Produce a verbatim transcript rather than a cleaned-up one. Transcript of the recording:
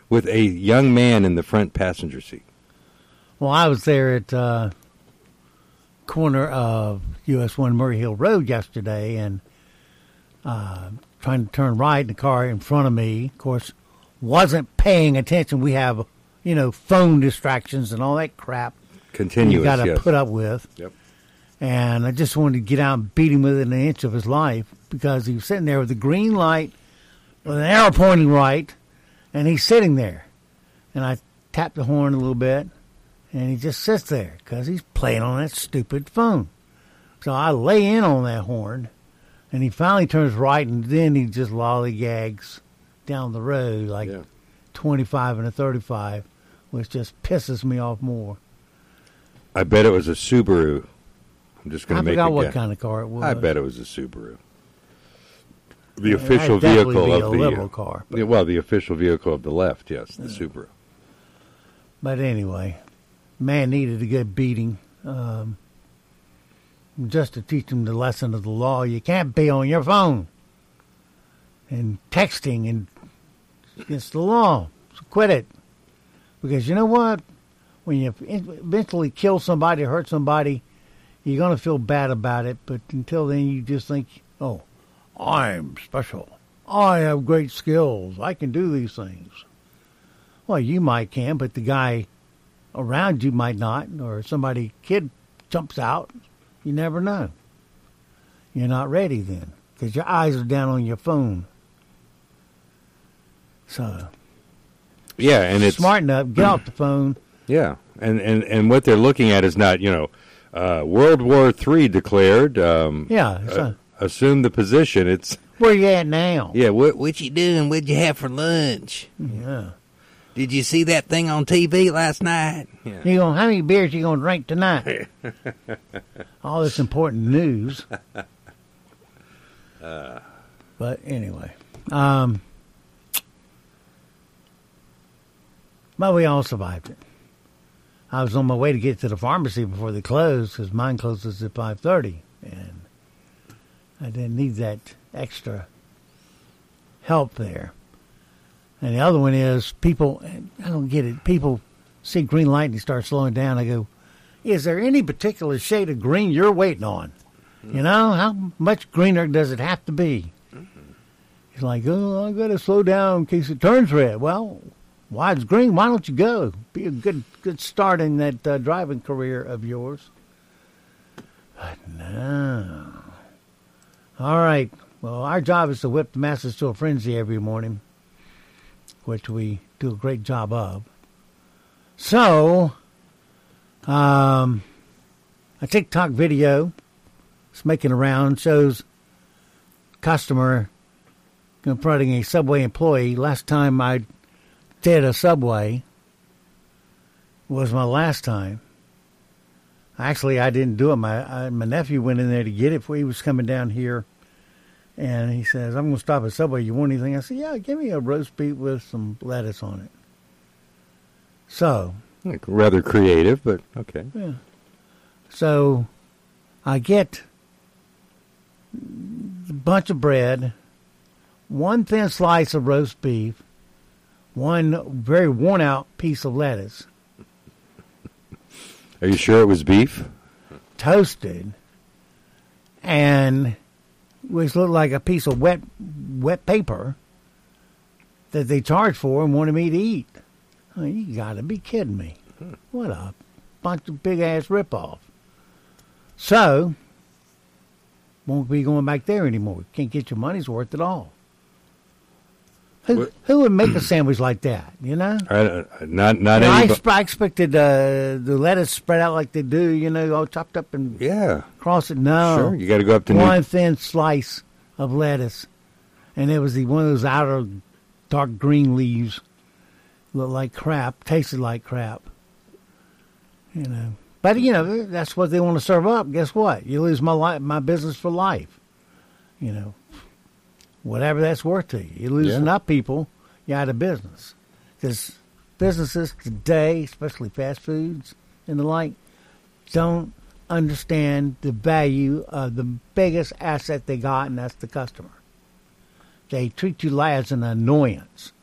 with a young man in the front passenger seat. Well, I was there at uh, corner of U S one Murray Hill Road yesterday, and uh, trying to turn right, and the car in front of me, of course, wasn't paying attention. We have, you know, phone distractions and all that crap. Continuous, you got to yes. put up with. Yep. And I just wanted to get out and beat him within an inch of his life because he was sitting there with a green light, with an arrow pointing right, and he's sitting there. And I tapped the horn a little bit, and he just sits there because he's playing on that stupid phone. So I lay in on that horn, and he finally turns right, and then he just lollygags down the road like yeah. twenty-five and a thirty-five, which just pisses me off more. I bet it was a Subaru. I'm just going to make a guess. I forgot what kind of car it was. I bet it was a Subaru. The official vehicle of the liberal car. But. Well, the official vehicle of the left, yes, the yeah. Subaru. But anyway, man needed a good beating. Um, just to teach him the lesson of the law. You can't be on your phone and texting, and it's the law. So quit it. Because you know what? When you eventually kill somebody or hurt somebody, you're going to feel bad about it. But until then, you just think, oh, I'm special. I have great skills. I can do these things. Well, you might can, but the guy around you might not, or somebody, kid jumps out. You never know. You're not ready then, because your eyes are down on your phone. So, yeah, and it's smart enough, get off the phone. Yeah, and, and, and what they're looking at is not, you know, uh, World War Three declared. Um, yeah, uh, assume the position. It's where you at now? Yeah, what what you doing? What'd you have for lunch? Yeah. Did you see that thing on T V last night? Yeah. You gonna how many beers you gonna drink tonight? All this important news. uh. But anyway, um, but we all survived it. I was on my way to get to the pharmacy before they closed because mine closes at five thirty, and I didn't need that extra help there. And the other one is people, I don't get it, people see green light and they start slowing down. I go, is there any particular shade of green you're waiting on? Mm-hmm. You know, how much greener does it have to be? Mm-hmm. He's like, oh, I got to slow down in case it turns red. Well, why it's green? Why don't you go? Be a good good start in that uh, driving career of yours. But no. All right. Well, our job is to whip the masses to a frenzy every morning, which we do a great job of. So, um, a TikTok video is making a round, shows customer confronting a Subway employee. Last time I did a Subway was my last time. Actually, I didn't do it. My I, my nephew went in there to get it before he was coming down here. And he says, I'm going to stop at Subway. You want anything? I said, yeah, give me a roast beef with some lettuce on it. So. Like rather creative, but okay. Yeah. So I get a bunch of bread, one thin slice of roast beef, one very worn out piece of lettuce. Are you sure it was beef? Toasted. And which looked like a piece of wet wet paper that they charged for and wanted me to eat. I mean, you got to be kidding me. What a bunch of big-ass ripoff. So, won't be going back there anymore. Can't get your money's worth at all. Who who would make a sandwich like that, you know? Uh, not not you know, anybody. I, I expected uh, the lettuce spread out like they do, you know, all chopped up and yeah. cross it. No. Sure, you got to go up to one New- thin slice of lettuce. And it was the one of those outer dark green leaves. Looked like crap, tasted like crap. You know. But, you know, that's what they want to serve up. Guess what? You lose my li- my business for life. You know. Whatever that's worth to you. You're losing yeah. up people, you're out of business. Because businesses today, especially fast foods and the like, don't understand the value of the biggest asset they got, and that's the customer. They treat you as an annoyance.